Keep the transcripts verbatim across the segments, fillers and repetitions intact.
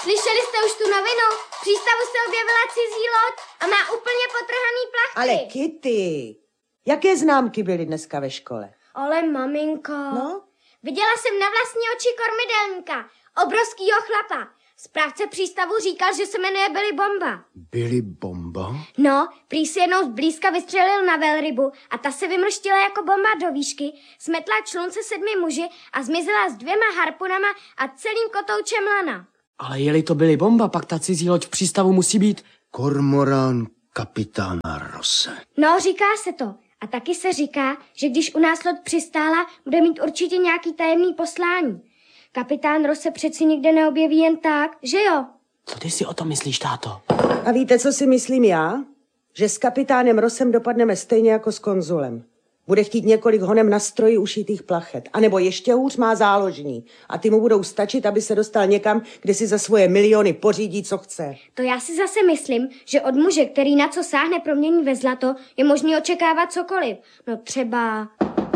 Slyšeli jste už tu novinu? V přístavu se objevila cizí loď a má úplně potrhaný plachty. Ale Kitty, jaké známky byly dneska ve škole? Ale maminko. No? Viděla jsem na vlastní oči kormidelníka, obrovskýho chlapa. Správce přístavu říkal, že se jmenuje Billy Bomba. Billy Bomba? No, prý si jednou zblízka vystřelil na velrybu a ta se vymrštila jako bomba do výšky, smetla člunce sedmi muži a zmizela s dvěma harpunama a celým kotoučem lana. Ale jeli to Billy Bomba, pak ta cizí loď v přístavu musí být... Kormorán kapitána Rosse. No, říká se to. A taky se říká, že když u nás loď přistála, bude mít určitě nějaký tajemný poslání. Kapitán Ross se přeci nikde neobjeví jen tak, že jo? Co ty si o tom myslíš, táto? A víte, co si myslím já? Že s kapitánem Rossem dopadneme stejně jako s konzulem. Bude chtít několik honem na stroji ušitých plachet. A nebo ještě hůř má záložní. A ty mu budou stačit, aby se dostal někam, kde si za svoje miliony pořídí, co chce. To já si zase myslím, že od muže, který na co sáhne promění ve zlato, je možný očekávat cokoliv. No třeba...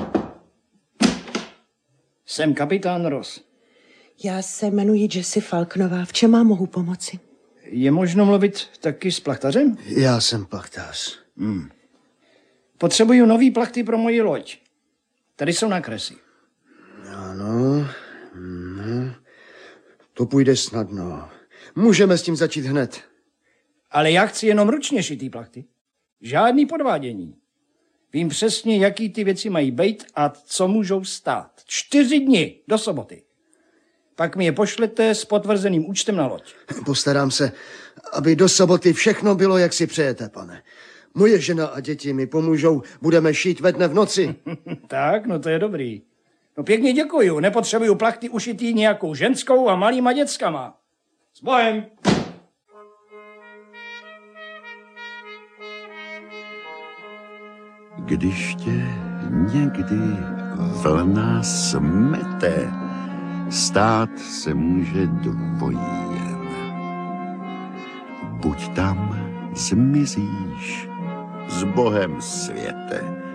Jsem kapitán Ross. Já se jmenuji Jessie Falknová. V čem mám mohu pomoci? Je možno mluvit taky s plachtařem? Já jsem plachtář. Hmm. Potřebuju nový plachty pro moji loď. Tady jsou nákresy. Ano, no, to půjde snadno. Můžeme s tím začít hned. Ale já chci jenom ručně šitý plachty. Žádný podvádění. Vím přesně, jaký ty věci mají být a co můžou stát. Čtyři dny do soboty. Pak mi je pošlete s potvrzeným účtem na loď. Postarám se, aby do soboty všechno bylo, jak si přejete, pane. Moje žena a děti mi pomůžou, budeme šít ve dne v noci. Tak, no to je dobrý. No pěkně děkuju, nepotřebuju plachty ušitý nějakou ženskou a malýma dětskama. S Bohem! Když tě někdy vlna smete, stát se může dvojí. Buď tam zmizíš s Bohem světe,